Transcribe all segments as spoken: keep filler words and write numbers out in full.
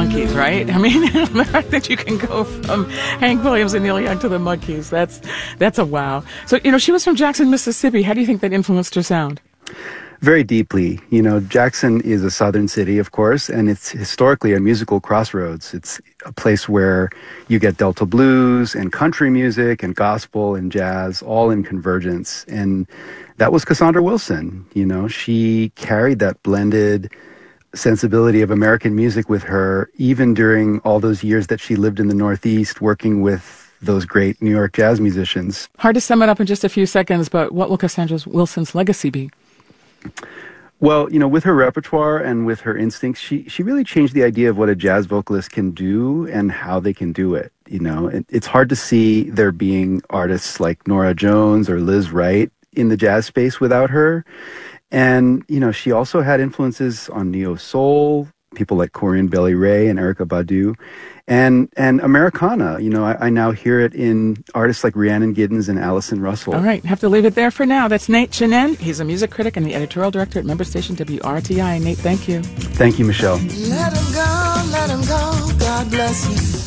Monkees, right? I mean, the fact that you can go from Hank Williams and Neil Young to the Monkees, that's, that's a wow. So, you know, she was from Jackson, Mississippi. How do you think that influenced her sound? Very deeply. You know, Jackson is a southern city, of course, and it's historically a musical crossroads. It's a place where you get Delta blues and country music and gospel and jazz all in convergence. And that was Cassandra Wilson. You know, she carried that blended sensibility of American music with her, even during all those years that she lived in the Northeast working with those great New York jazz musicians. Hard to sum it up in just a few seconds, but what will Cassandra Wilson's legacy be? Well, you know, with her repertoire and with her instincts, she, she really changed the idea of what a jazz vocalist can do and how they can do it. You know, it, it's hard to see there being artists like Nora Jones or Liz Wright in the jazz space without her. And, you know, she also had influences on neo soul, people like Corian Bailey Rae and Erykah Badu, and and Americana. You know, I, I now hear it in artists like Rhiannon Giddens and Allison Russell. All right, have to leave it there for now. That's Nate Chinen. He's a music critic and the editorial director at member station W R T I. Nate, thank you. Thank you, Michelle. Let him go, let him go, God bless you.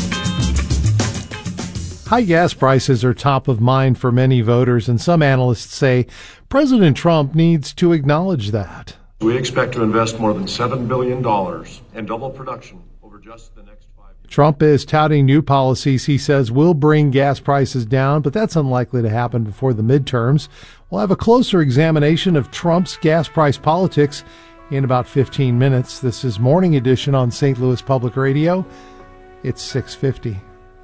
High gas prices are top of mind for many voters, and some analysts say President Trump needs to acknowledge that. We expect to invest more than seven billion dollars and double production over just the next five years. Trump is touting new policies he says will bring gas prices down, but that's unlikely to happen before the midterms. We'll have a closer examination of Trump's gas price politics in about fifteen minutes. This is Morning Edition on Saint Louis Public Radio. It's six fifty.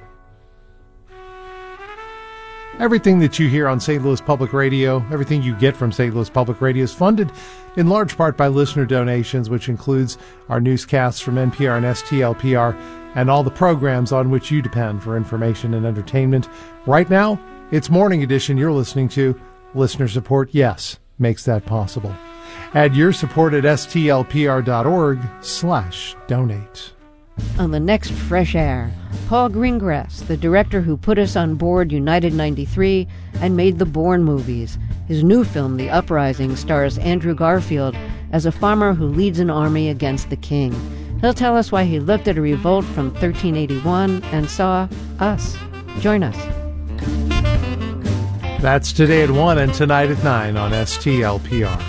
Everything that you hear on Saint Louis Public Radio, everything you get from Saint Louis Public Radio is funded in large part by listener donations, which includes our newscasts from N P R and S T L P R and all the programs on which you depend for information and entertainment. Right now, it's Morning Edition you're listening to. Listener support, yes, makes that possible. Add your support at stlpr.org slash donate. On the next Fresh Air, Paul Greengrass, the director who put us on board United ninety-three and made the Bourne movies. His new film, The Uprising, stars Andrew Garfield as a farmer who leads an army against the king. He'll tell us why he looked at a revolt from thirteen eighty-one and saw us. Join us. That's today at one and tonight at nine on S T L P R.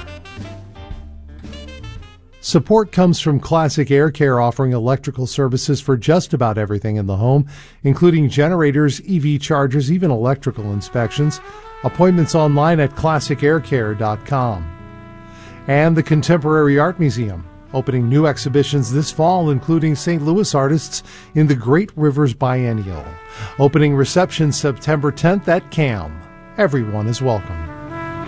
Support comes from Classic Air Care, offering electrical services for just about everything in the home, including generators, E V chargers, even electrical inspections. Appointments online at classic air care dot com. And the Contemporary Art Museum, opening new exhibitions this fall, including Saint Louis artists in the Great Rivers Biennial. Opening reception September tenth at C A M. Everyone is welcome.